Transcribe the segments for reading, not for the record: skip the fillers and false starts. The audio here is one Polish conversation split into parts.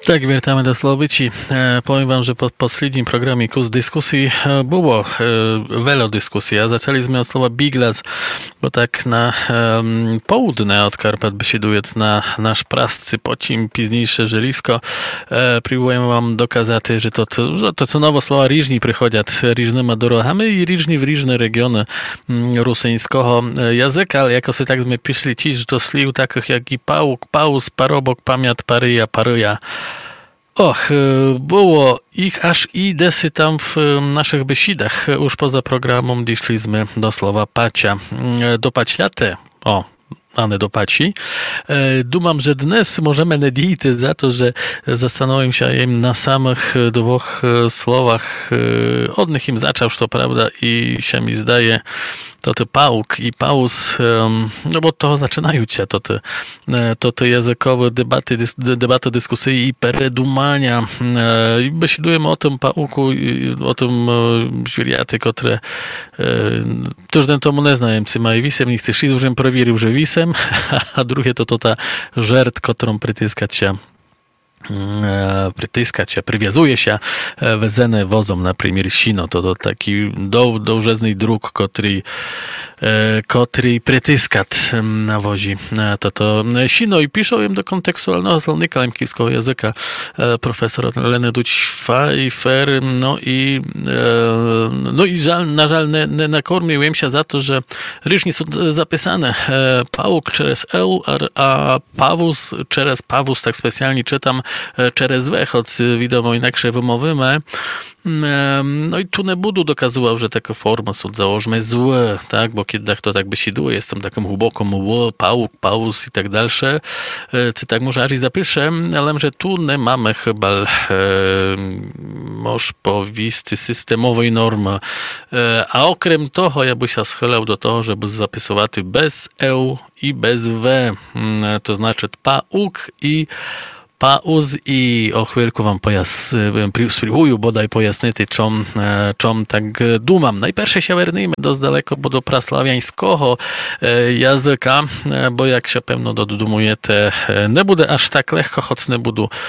Tak, witamy do Slovici. Powiem wam, že po posledním programe kus diskusí bolo veľa diskusí a začali sme od slova Biglas, bo tak na połudne od Karpat besidujec na náš prasci potím pizniejsze želisko. Próbujem vám dokázať, že to novo slova rýžni prichodять rýžnymi dorogami i rýžni v rýžne regiony rusyńskiego jazyka, ale ako si tak sme pišli tiež do slív takých, jak i pałuk, paus, parobok, pamiat, paryja, paryja. Och, było ich aż i desy tam w naszych besidach. Już poza programem doszliśmy do słowa pacia. Do paciate. O, a nie do paci. Dumam, że dnes możemy nadійти za to, że zastanowiłem się na samych dwóch słowach. Od nich im zaczął, to prawda, i się mi zdaje, to ty pałuk i paus, no bo to zaczynają się to te językowe debaty dyskusyjne i peredumania. I besidujemy o tym pałku, o tym zwierjaty, które każdym tomu nie znają, czy mają wisem, nie chcesz iść, żebym prowierzył, że wisem, a drugie to ta żert, którą przytyskać się. Przywiązuje się wezene wozom, na przykład sino, to taki dołżezny druk, który przytyskać nawozi to sino i piszą im do kontekstualnego słownika lemkiewskiego języka profesor Leonid Pfeiffer, no i na żal nie nakormiłem się za to, że ryżni są zapisane pałuk przez eł, a pawus przez pawus, tak specjalnie czytam через V, choć wiadomo inaksze wymowimy. No i tu nie budu dokazywał, że takie formy są założone złe, tak? Bo kiedy to tak besiduje, jestem takim głęboką pałuk, paus i tak dalsze. Czy tak może aż i zapiszę, ale że tu nie mamy chyba może powisty systemowej normy. A okrem toho, ja by się schylał do toho, żeby zapisywać bez EU i bez V. To znaczy pauk i pauz i o chwilku wam spróbuję bodaj pojasnić, czym tak dumam. Najpierw się wernijmy dość daleko, bo do praslawiańskiego języka, bo jak się pewno dodumujecie, nie będzie aż tak lekko, choć nie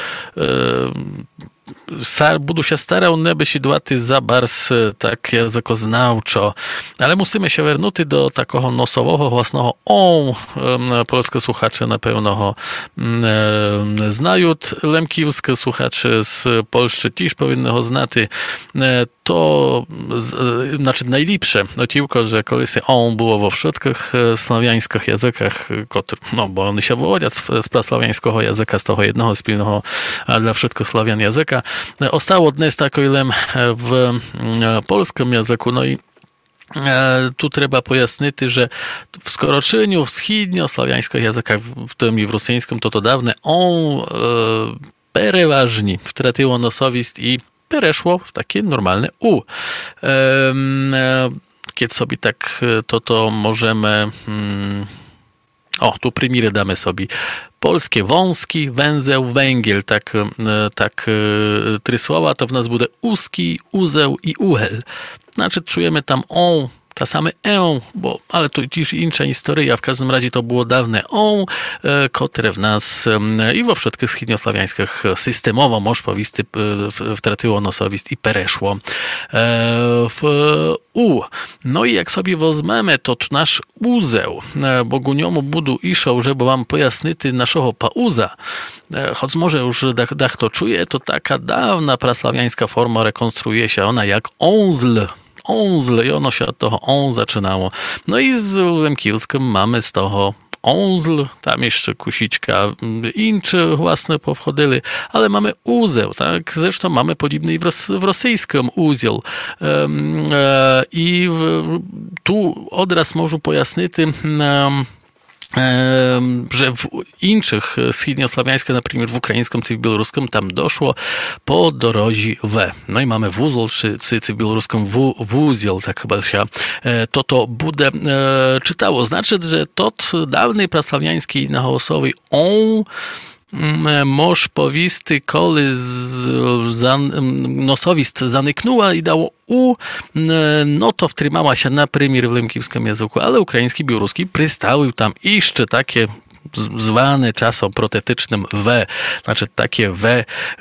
budu się starał, nie by się dłaty za bars tak językoznawczo, ale musimy się wernąć do takiego nosowego własnego polskie słuchacze na pewno znają, lemkiewskie słuchacze z Polski też powinny go znać. To znaczy najlepsze otiłko, że kiedyś było we wszystkich słowiańskich językach, no bo one się wywodzą z prasłowiańskiego języka, z tego jednego spilnego dla wszystkich Słowian języka. Ostało dnes takoilem w polskim języku, no i tu trzeba pojasnić, że w skoroczeniu wschodnioslawiańskich językach, w tym i w rosyjskim, to dawne przeważnie wtraciło nosowist i przeszło w takie normalne u. Kiedy sobie tak to możemy... tu prymiry damy sobie. Polskie wąski, węzeł, węgiel, tak trzy słowa, to w nas będzie uski, uzeł i uhel. Znaczy czujemy tam czasami ale to już inna historia. W każdym razie to było dawne które w nas i we wszystkich wschodnioslawiańskich systemowo może powisty wtratyło nosowist i pereszło w No i jak sobie wezmemy to nasz uzeł, bo ku niemu budu iszał, żeby wam pojasnić naszego pauza, choć może już dach to czuje, to taka dawna praslawiańska forma rekonstruuje się ona jak onzl i ono się od toho zaczynało. No i z lemkiewskim mamy z toho onzl, tam jeszcze kusiczka inczy własne powchodzili, ale mamy uzeł, tak? Zresztą mamy podobny i w rosyjskim uzeł. I tu odraz może pojasnić, że w innych wschodnioslawiańskich, na przykład w ukraińskim czy w białoruskim, tam doszło po dorozi W. No i mamy wuzel, czy w białoruskim wuzel, tak chyba się to bude czytało. Znaczy, że to dawny praslawiański nahałosowy moż powisty, koli nosowist zanyknęła i dało no to wtrzymała się na premier w lemkiewskim języku, ale ukraiński, białoruski przystały tam jeszcze takie zwane czasem protetycznym we, znaczy takie we,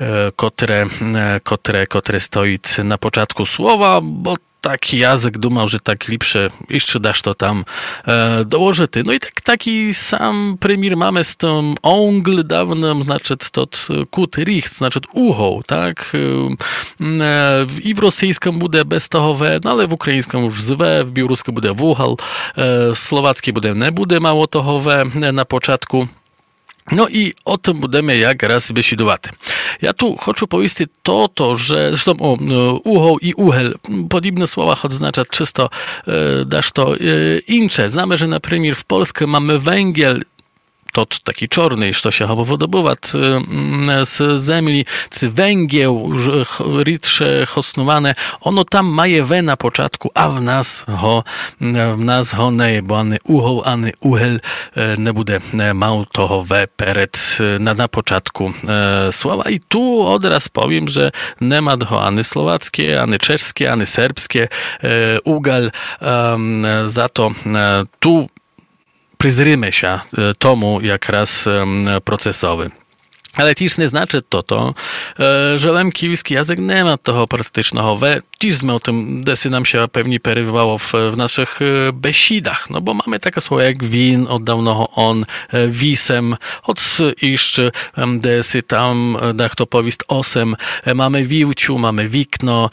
które stoi na początku słowa, bo taki jazyk dumał, że tak lepsze jeszcze dasz to tam dołożyty. No i taki sam premier mamy z tym ongl dawnym, znaczy to kut richt, znaczy ucho, tak? I w rosyjskim bude bez toho we, no ale w ukraińskim już z we, w białoruskim bude wuhal, słowackie bude nie bude mało toho we na początku. No i o tym budemy jak raz besiedувати. Ja tu chcę powiedzieć to, że zresztą ucho i uhel, podobne słowa oznacza czysto dasz to incze. Znamy, że na przykład w Polsce mamy węgiel, to taki czarny, co się wydobywa z ziemi, czy węgiel rytsze hosnowane, ono tam maje we na początku, a w nas ho nie, bo ani uho, ani uhel nie bude mał toho we peret na początku słowa. I tu od raz powiem, że nie ma ho ani słowackie, ani czeskie, ani serbskie ugal, za to tu przyzrymy się tomu jak raz procesowy. Ale też nie znaczy to, że lemkiewski język nie ma toho praktycznego we. Też o tym desy nam się pewnie perywało w naszych besidach, no bo mamy takie słowa jak win, od dawno on, wisem, od iż desy tam, dach to powist osem, mamy wiłciu, mamy wikno,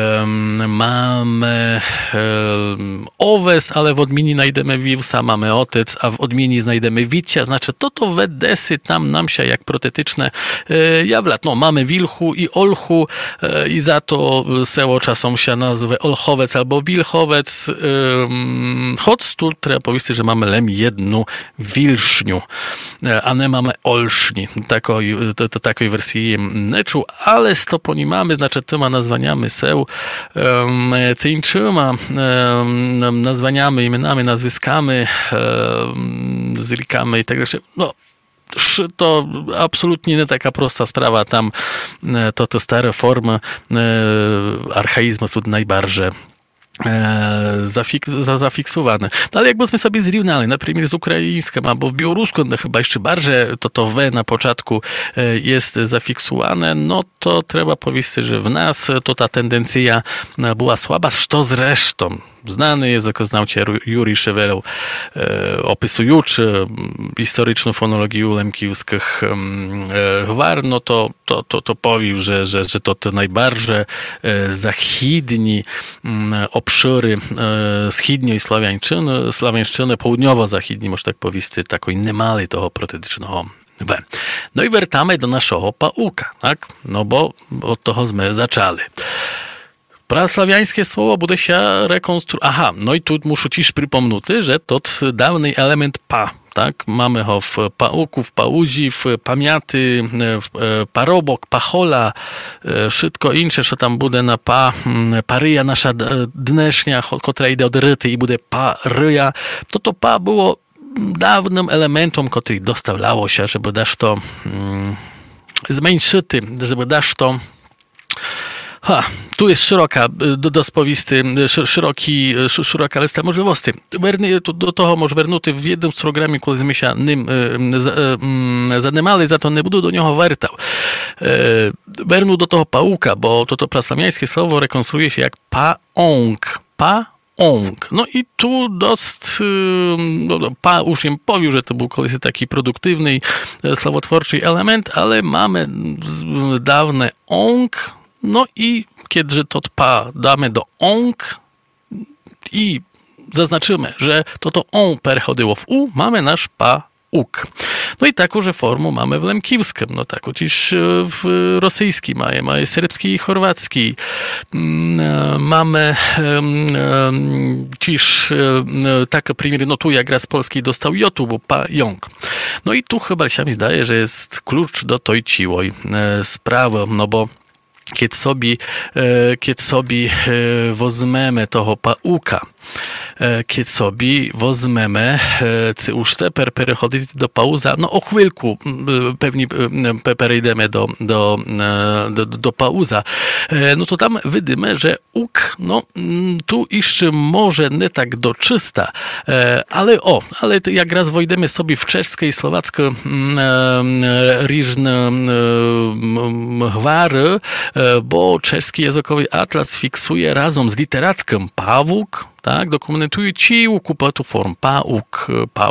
mamy owes, ale w odmieni znajdziemy wiwsa, mamy otec, a w odmieni znajdziemy wicia, znaczy to we desy tam nam się jak protetyczne jawlat. No, mamy wilchu i olchu i za to seło czasem się nazywa olchowec albo wilchowec. Choć tu trzeba powiedzieć, że mamy lem jedną wilszniu, a nie mamy olszni. Takiej wersji nie czuł, ale z toponimami, znaczy tyma nazwaniami seł, cyńczyma nazwaniami, imionami, nazwiskami, zlikami i tak dalej. No, to absolutnie nie taka prosta sprawa. Tam te stare formy archaizmu są najbardziej zafiksowane. No, ale jakbyśmy sobie zrównali, na przykład z ukraińskim, albo w białoruskim, no chyba jeszcze bardziej to we na początku jest zafiksowane, no to trzeba powiedzieć, że w nas to ta tendencja była słaba, co zresztą znany językoznawca Jurij Szewelow, opisujący historyczną fonologię lemkiewskich gwar, no to powił, że to najbardziej zachidni obszury wschodniej Słowiańszczyny, południowo-zachidni, można tak powiedzieć, takiej niemali toho protetycznego we. No i wracamy do naszego pauka, tak? No bo od toho sme zaczęli. Praslawiańskie słowo bude się rekonstruować. Aha, no i tu muszę też przypomnieć, że to dawny element pa, tak? Mamy go w pauku, w paudzi, w pamiaty, w parobok, pachola, wszystko inne, co tam bude na paryja nasza dnesznia, która idzie od ryty i bude paryja, to pa było dawnym elementem, który dostawało się, żeby dasz to zmniejszyty, żeby dasz to tu jest szeroka lista możliwości. Do toho może wernuty w jednym z programie, kiedy my się nim zanimali, za to nie budu do niego wertał. Wernu do toho pauka, bo to praslamiańskie słowo rekonstruuje się jak paong. Paong. No i tu już im powił, że to był kiedyś taki produktywny, słowotwórczy element, ale mamy dawne ong. No i kiedy to pa damy do ong i zaznaczymy, że to on perchodziło w u, mamy nasz pauk. No i taką formę mamy w lemkiewskim, no tak, też w rosyjskim mamy serbski i chorwacki. Mamy też takie primiery, no tu jak raz polski dostał jotu, bo pająk. No i tu chyba się mi zdaje, że jest klucz do tej ciłej sprawy, no bo kiedy sobie weźmiemy toho pauka kiedy sobie wozmemy ušte переходити do pauza, no o chwilku pewnie przejdziemy do pauza, no to tam widzimy, że no tu jeszcze może nie tak do czysta, ale jak raz wejdziemy sobie w czeskie i słowackie różne gwary, bo czeski językowy atlas fiksuje razem z literackim pawuk, tak, dokumentuje kilku form. Pauk,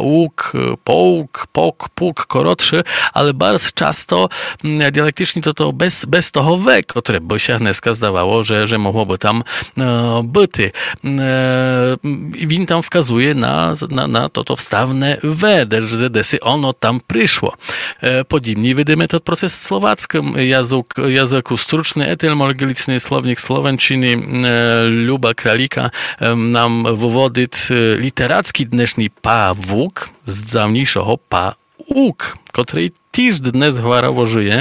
połk, puk, korotszy, ale bardzo często dialektycznie to bez toho we, które by się dneska zdawało, że mogłoby tam byty. Win tam wskazuje na to wstawne we, że desy ono tam przyszło. Podobnie widzimy ten proces w słowackim języku. Struczny, etymologiczny słownik słowenczyny Luba Kralika nam wywodzi literacki dnešný pawuk z dawniejszego pauk, który też dnes chwarawo żyje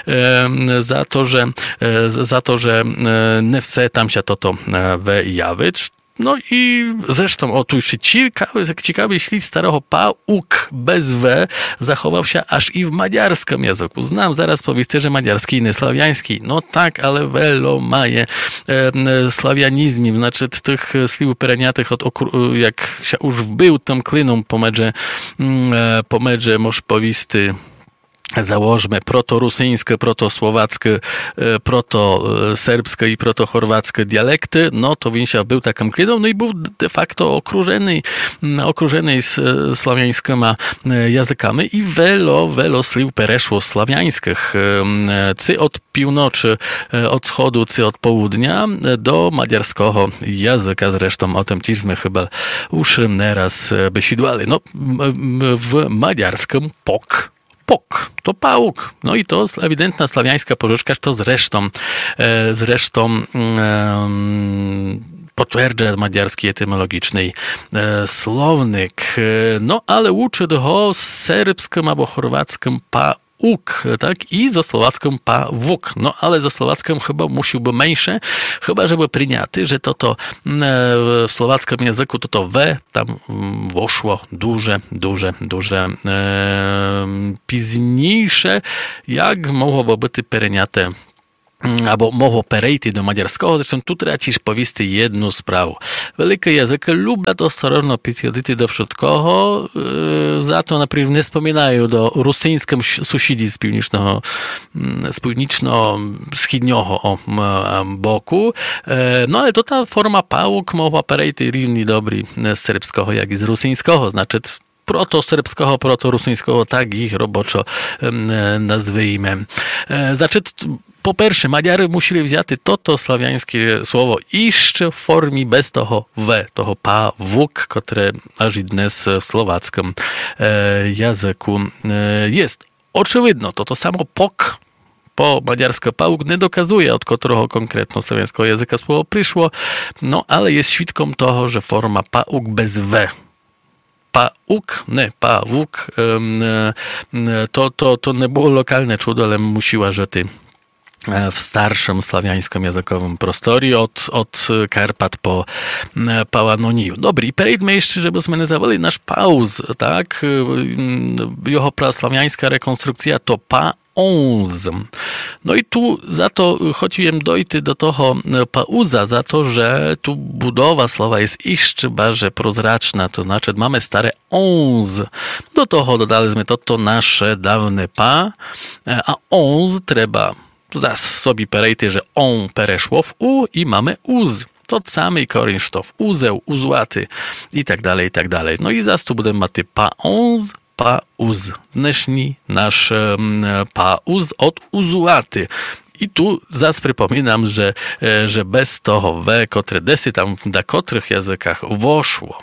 za to, że nie chce tam się to wyjawić. No i zresztą, tu jeszcze ciekawy ślad starego pauk bez w zachował się aż i w maďarskim języku. Znam, zaraz powiedzcie, że maďarski nie sławiański. No tak, ale welo maje sławianizmem, znaczy tych sliw pereniatych, jak się już wbył tam kliną pomedze moż powisty, założmy protorusyńskie, protosłowackie, protoserbskie i protochorwackie dialekty, no to Winsia był taką kliną, no i był de facto okrużony sławiańskimi językami i welo sliw pereszło sławiańskich, cy od północy, od wschodu, cy od południa do maďarskiego języka, zresztą o tym też chyba już nieraz besidowali. No, w maďarskim pok to pauk. No i to ewidentna sławiańska pożyczka, to zresztą potwierdza maďarski etymologiczny słownik. No ale uczy go serbskim albo chorwackim pauk, tak? I ze słowackim pawuk. No ale ze słowackim chyba musiałby mniejsze, chyba żeby przyjęty, że to w słowackim języku to we tam weszło duże późniejsze, jak mogłoby być przyjęte albo mogło perejти do maďarskiego, zresztą tu tracisz powiedzty jedną sprawę. Wielkie języki lubią ostrożnie podchodzić do wszystkiego, za to na przykład nie wspominają do rosyjskim sąsiedzi z północno-wschodniego boku, no ale to ta forma pałuk mogła perejти równie dobry z serbskiego, jak i z rosyjskiego, znaczy protoserbskiego, protorusyńskiego, tak ich roboczo nazwijmy. Znaczy, po pierwsze, Maďary musieli wziąć to sławiańskie słowo jeszcze w formie bez toho toho pawuk, które aż i dnes w słowackim języku jest. Oczywidno, to samo pok po maďarsko pałuk nie dokazuje, od którego konkretno słowiańskiego języka słowo przyszło, no ale jest świadkiem toho, że forma pałuk bez w. Pauk, nie, pawuk, to nie było lokalne czudo, ale musiała, że ty w starszym sławiańskim językowym prostorii od Karpat po Pałanoniju. Dobry, i przejdźmy jeszcze, żebyśmy nie zawali nasz pauz, tak? Jeho prasławiańska rekonstrukcja to pauz. No i tu za to chodziłem dojty do toho pauza, za to, że tu budowa słowa jest jeszcze bardziej prozraczna, to znaczy mamy stare onze. Do toho dodaliśmy to nasze dawne pa, a onze trzeba zas sobie perejty, że on pereszło w u i mamy uz. To samej korinsztow, uzeł, uzłaty i tak dalej, i tak dalej. No i zas tu będziemy maty pauz, pauz. Dnešní nasz pauz od uzłaty. I tu zas przypominam, że bez toho we, które desy tam na których językach weszło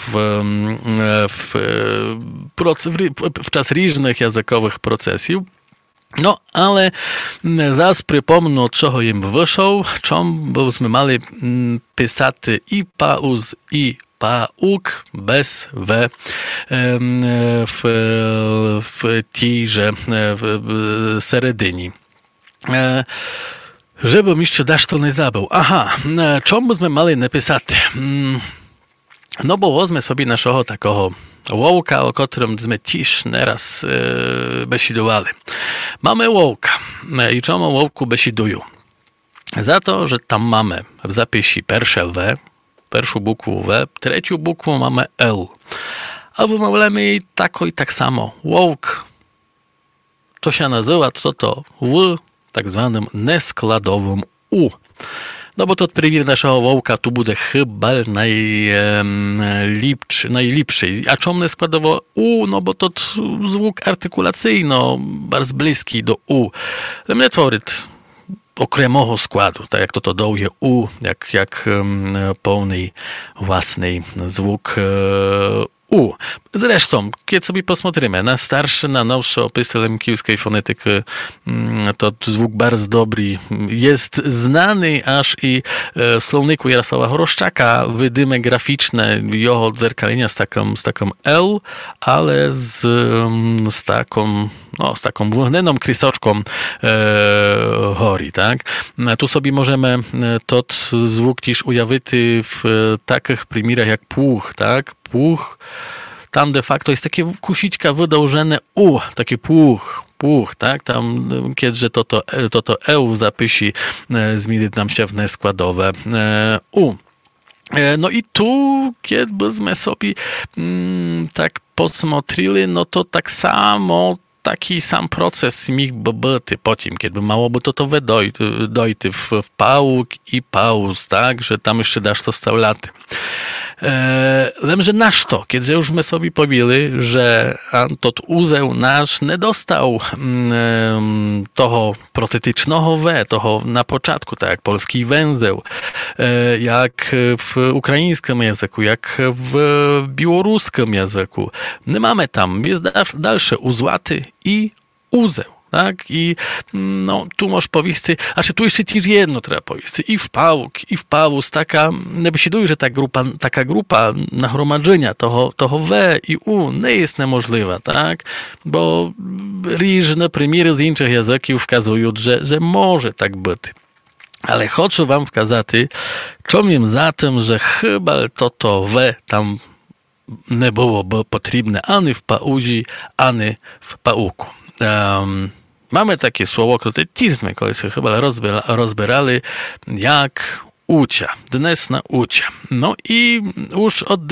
w czas różnych językowych procesów, no, ale zas przypomnę, od czego im wyszło, czym byśmy mali pisaty i pauz, i pauk bez w tejże seredyni. Żebym jeszcze dasz to nie zabył. Aha, czym byśmy mali napisać? No bo wozmy sobie naszego takiego wołka, o którym my też nieraz besidowali. Mamy wołka. I czemu wołku besidują? Za to, że tam mamy w zapisie pierwsze W, pierwszą bukwu W, trzecią bukwu mamy L. A wymawiamy jej tako i tak samo. Wołk. To się nazywa to w tak zwanym neskladowym U. No bo to przywód naszego wołka tu będzie chyba najlepszy. A czemu neskładowo U? No bo to zwuk artykulacyjny, bardzo bliski do U. Ale mnie tworzy okremowo składu, tak jak to dołuje U, jak pełny własny zwuk U. Zresztą, kiedy sobie posмотрimy na starsze, na nowsze opisy lemkijskiej fonetyki, to zwuk bardzo dobry jest znany, aż i w słowniku Jarosława Choroszczaka wydymy graficzne jego odzerkalenia z taką L, ale z taką wewnętrzną krysoczką hori, tak? Tu sobie możemy to zwuk też ujawnić w takich przymirach jak puch, tak? Puch, tam de facto jest takie kusiczka wydłużone U, taki puch, tak? Tam, kiedy to E w zapisie zmieni nam się w neskładowe U. No i tu, kiedy byśmy sobie tak posмотрели, no to tak samo taki sam proces mógłby być po tym, kiedy małoby to dojty w pałuk i pauz, tak? Że tam jeszcze dasz to wstawiaty. Lemże nasz to, kiedy już my sobie powiedzieli, że to uzeł nasz nie dostał toho protetycznego W, toho na początku, tak jak polski węzeł, jak w ukraińskim języku, jak w białoruskim języku. Nie mamy tam, jest dalsze uzłaty i uzeł. Tak? I tu możesz powiedzieć, tu jeszcze też jedno trzeba powiedzieć. I w pałuk, i w pauz, nie by że taka grupa nagromadzenia toho W i U nie jest niemożliwa, tak? Bo różne przymiery z innych języków wskazują, że może tak być. Ale chcę wam wskazać, czym za tym, że chyba to W tam nie byłoby potrzebne ani w pauzie, ani w pałuku. Mamy takie słowo, które też my kiedyś chyba rozbierali, jak ucia, dnes na ucia. No i już od